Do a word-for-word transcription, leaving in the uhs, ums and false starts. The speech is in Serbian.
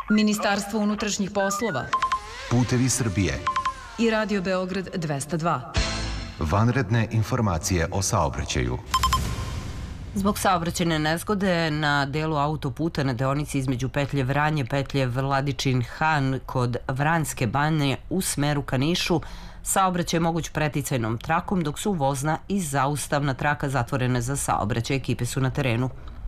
Ministarstvo unutrašnjih poslova, Putevi Srbije i Radio Beograd dvesta dva. Vanredne informacije o saobraćaju. Zbog saobraćajne nezgode na delu autoputa na deonici između petlje Vranje, petlje Vladičin Han kod Vranjske banje u smeru ka Nišu, saobraćaj je moguć preticajnom trakom, dok su vozna i zaustavna traka zatvorene za saobraćaj. Ekipe su na terenu.